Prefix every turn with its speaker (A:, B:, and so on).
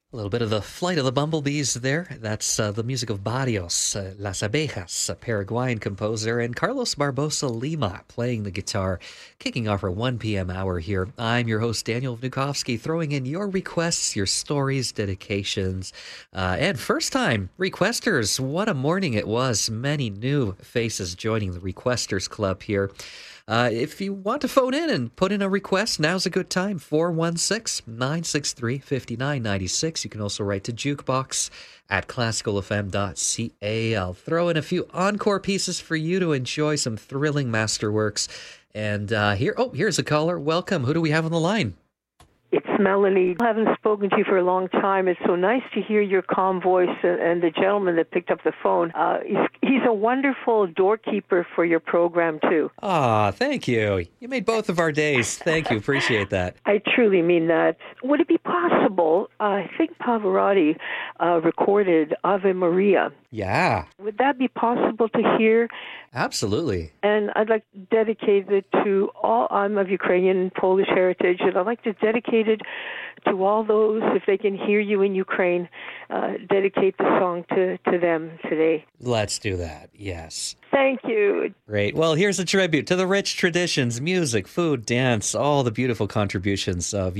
A: A little bit of the Flight of the Bumblebees there. That's the music of Barrios, Las Abejas, a Paraguayan composer, and Carlos Barbosa Lima playing the guitar, kicking off our 1 p.m. hour here. I'm your host, Daniel Vnukovsky, throwing in your requests, your stories, dedications, and first-time requesters. What a morning it was. Many new faces joining the Requesters Club here. If you want to phone in and put in a request, now's a good time. 416-963-5996. You can also write to jukebox at classicalfm.ca. I'll throw in a few encore pieces for you to enjoy some thrilling masterworks. And here's a caller. Welcome. Who do we have on the line?
B: It's Melanie. I haven't spoken to you for a long time. It's so nice to hear your calm voice and the gentleman that picked up the phone. He's a wonderful doorkeeper for your program, too.
A: Ah, thank you. You made both of our days. Thank you. Appreciate that.
B: I truly mean that. Would it be possible, I think Pavarotti recorded Ave Maria.
A: Yeah.
B: Would that be possible to hear?
A: Absolutely.
B: And I'd like to dedicate it to all, I'm of Ukrainian Polish heritage, and I'd like to dedicate it to all those, if they can hear you in Ukraine, dedicate the song to them today.
A: Let's do that, yes.
B: Thank you.
A: Great. Well, here's a tribute to the rich traditions, music, food, dance, all the beautiful contributions of